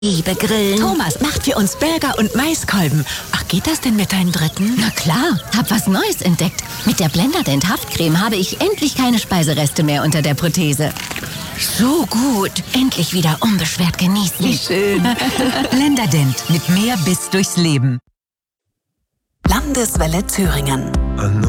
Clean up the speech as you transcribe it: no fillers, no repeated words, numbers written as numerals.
Liebe Grillen. Thomas macht für uns Burger und Maiskolben. Ach, geht das denn mit deinen Dritten? Na klar, hab was Neues entdeckt. Mit der Blenderdent Haftcreme habe ich endlich keine Speisereste mehr unter der Prothese. So gut. Endlich wieder unbeschwert genießen. Wie schön. Blenderdent mit mehr Biss durchs Leben. Landeswelle Thüringen.